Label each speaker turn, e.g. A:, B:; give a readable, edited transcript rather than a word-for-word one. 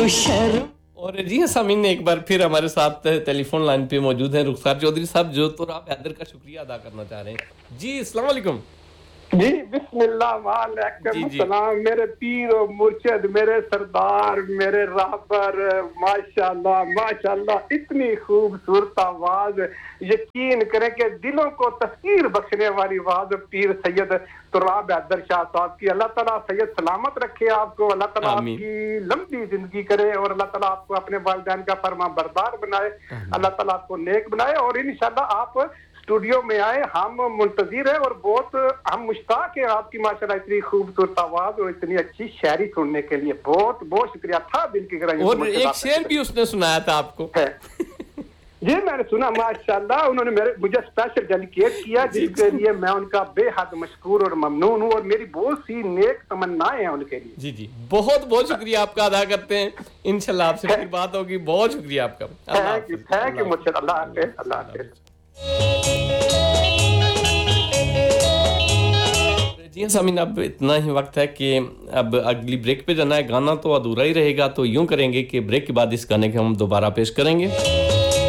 A: اور جی سامعین ایک بار پھر ہمارے ساتھ ٹیلی فون لائن پہ موجود ہیں رخسار چودھری صاحب جو تو آپ حیدر کا شکریہ ادا کرنا چاہ رہے ہیں. جی السلام علیکم.
B: جی بسم اللہ وعلیکم السلام. میرے پیر و مرشد میرے سردار میرے رہبر ماشاءاللہ اتنی خوبصورت آواز, یقین کریں کہ دلوں کو تسکین بخشنے والی آواز پیر سید تراب حیدر شاہ صاحب کی. اللہ تعالیٰ سید سلامت رکھے آپ کو, اللہ تعالیٰ آپ کی لمبی زندگی کرے اور اللہ تعالیٰ آپ کو اپنے والدین کا فرما بردار بنائے, اللہ تعالیٰ آپ کو نیک بنائے اور انشاءاللہ آپ اسٹوڈیو میں آئے. ہم منتظر ہیں اور بہت ہم مشتاق ہیں آپ کی ماشاءاللہ اتنی خوبصورت آواز اور اتنی اچھی شاعری سننے کے لیے. بہت بہت شکریہ تھا دل کی گہرائیوں سے.
A: اور ایک شعر بھی اس نے سنایا تھا آپ کو.
B: جی میں نے سنا ماشاءاللہ, انہوں نے مجھے اسپیشل ڈیڈیکیٹ کیا جس کے لیے میں ان کا بے حد مشکور اور ممنون ہوں اور میری بہت سی نیک تمنائیں ہیں ان کے لیے.
A: جی بہت بہت شکریہ آپ کا ادا کرتے ہیں. انشاءاللہ آپ سے پھر بات ہوگی. بہت شکریہ آپ کا.
B: تھینک یو مرشد. اللہ حافظ. اللہ حافظ.
A: جی سامعین اب اتنا ہی وقت ہے کہ اب اگلی بریک پہ جانا ہے. گانا تو ادھورا ہی رہے گا, تو یوں کریں گے کہ بریک کے بعد اس گانے کے ہم دوبارہ پیش کریں گے.